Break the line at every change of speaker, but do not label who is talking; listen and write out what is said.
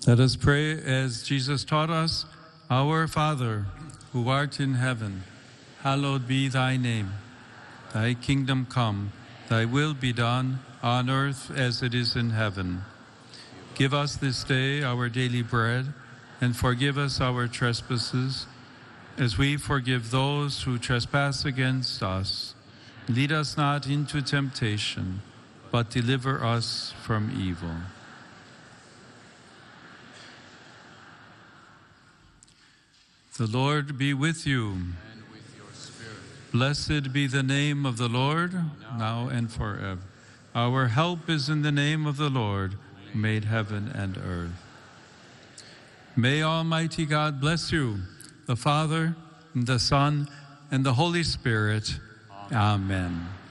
Let us pray as Jesus taught us. Our Father, who art in heaven, hallowed be thy name. Thy kingdom come, thy will be done, on earth as it is in heaven. Give us this day our daily bread, and forgive us our trespasses, as we forgive those who trespass against us. Lead us not into temptation, but deliver us from evil. The Lord be with you.
And with your spirit.
Blessed be the name of the Lord, now and forever. Our help is in the name of the Lord, who made heaven and earth. May Almighty God bless you, the Father, and the Son, and the Holy Spirit. Amen.